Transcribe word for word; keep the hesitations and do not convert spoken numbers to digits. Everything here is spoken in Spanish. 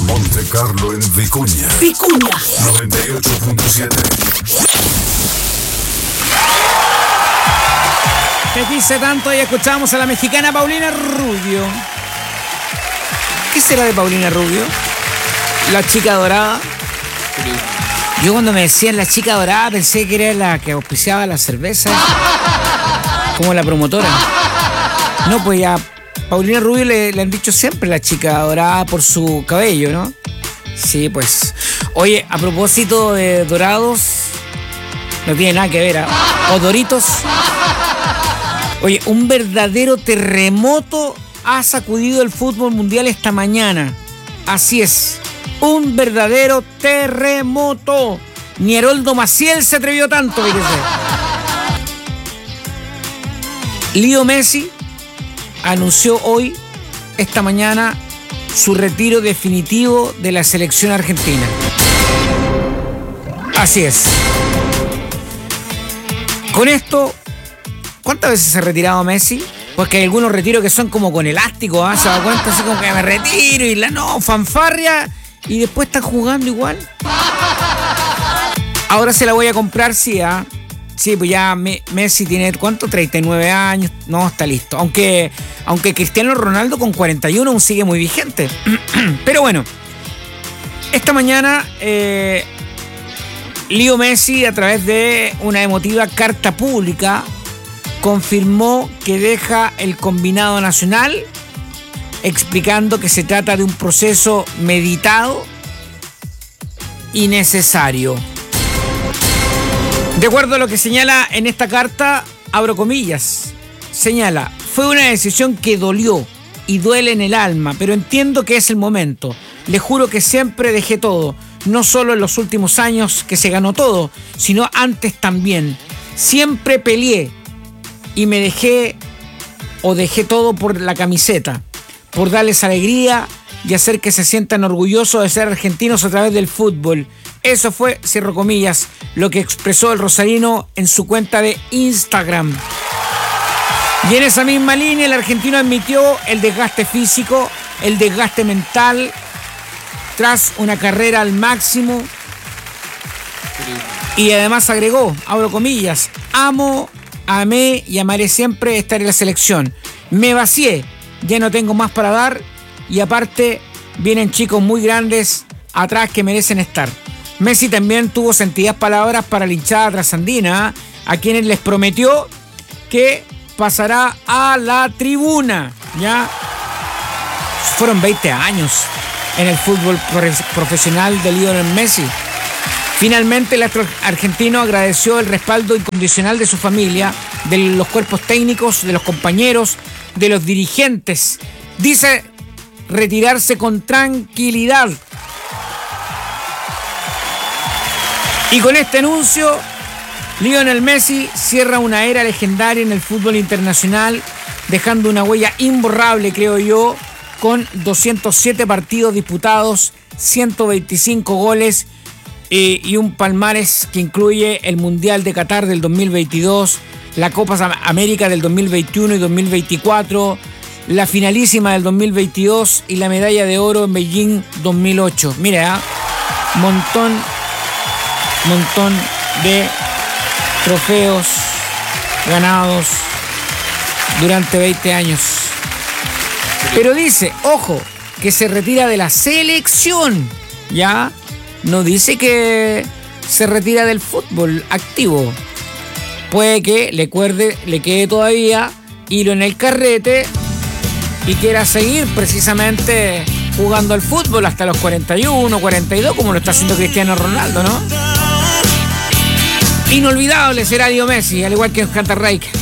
Monte Carlo en Vicuña. Vicuña. noventa y ocho punto siete. Te quise tanto y escuchamos a la mexicana Paulina Rubio. ¿Qué será de Paulina Rubio? La chica dorada. Yo cuando me decían la chica dorada pensé que era la que auspiciaba la cerveza. Como la promotora. No, pues ya Paulina Rubio le, le han dicho siempre la chica dorada por su cabello, ¿no? Sí, pues. Oye, a propósito de dorados, no tiene nada que ver, ¿eh? O doritos. Oye, un verdadero terremoto ha sacudido el fútbol mundial esta mañana. Así es, un verdadero terremoto. Ni Heroldo Maciel se atrevió tanto, fíjese. Leo Messi anunció hoy, esta mañana, su retiro definitivo de la selección argentina. Así es. Con esto, ¿cuántas veces se ha retirado Messi? Porque hay algunos retiros que son como con elástico, ¿ah? ¿Se da cuenta? Así como que me retiro y la no, fanfarria, y después están jugando igual. Ahora se la voy a comprar, sí, ¿ah? Sí, pues ya Messi tiene, ¿cuánto? treinta y nueve años. No, está listo. Aunque, aunque Cristiano Ronaldo con cuarenta y uno aún sigue muy vigente. Pero bueno, esta mañana eh, Leo Messi, a través de una emotiva carta pública, confirmó que deja el combinado nacional, explicando que se trata de un proceso meditado y necesario. De acuerdo a lo que señala en esta carta, abro comillas, señala, fue una decisión que dolió y duele en el alma, pero entiendo que es el momento. Le juro que siempre dejé todo, no solo en los últimos años que se ganó todo, sino antes también. Siempre peleé y me dejé o dejé todo por la camiseta, por darles alegría y hacer que se sientan orgullosos de ser argentinos a través del fútbol. Eso fue, cierro comillas, lo que expresó el rosarino en su cuenta de Instagram. Y en esa misma línea el argentino admitió el desgaste físico, el desgaste mental, tras una carrera al máximo. Y además agregó, abro comillas, amo, amé y amaré siempre estar en la selección. Me vacié, ya no tengo más para dar y aparte vienen chicos muy grandes atrás que merecen estar. Messi también tuvo sentidas palabras para la hinchada trasandina, a quienes les prometió que pasará a la tribuna. Ya fueron veinte años en el fútbol profesional de Lionel Messi. Finalmente el astro argentino agradeció el respaldo incondicional de su familia, de los cuerpos técnicos, de los compañeros, de los dirigentes. Dice retirarse con tranquilidad. Y con este anuncio, Lionel Messi cierra una era legendaria en el fútbol internacional, dejando una huella imborrable, creo yo, con doscientos siete partidos disputados, ciento veinticinco goles eh, y un palmarés que incluye el Mundial de Qatar del dos mil veintidós, la Copa América del dos mil veintiuno y dos mil veinticuatro, la finalísima del dos mil veintidós y la medalla de oro en Beijing dos mil ocho. Mira, ¿eh? montón... montón de trofeos ganados durante veinte años. Pero dice, ojo, que se retira de la selección. Ya no dice que se retira del fútbol activo. Puede que le, cuerde, le quede todavía hilo en el carrete y quiera seguir precisamente jugando al fútbol hasta los cuarenta y uno, cuarenta y dos, como lo está haciendo Cristiano Ronaldo, ¿no? Inolvidable será Leo Messi, al igual que Cantarraica.